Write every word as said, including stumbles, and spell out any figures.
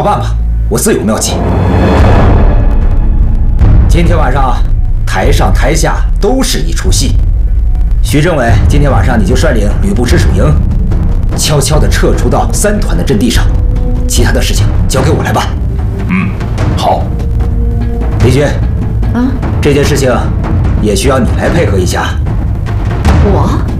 办吧，我自有妙计。今天晚上，台上台下都是一出戏。徐政委，今天晚上你就率领吕布直属营，悄悄地撤出到三团的阵地上，其他的事情交给我来办。 嗯，好。 李军， 啊， 这件事情也需要你来配合一下。 我。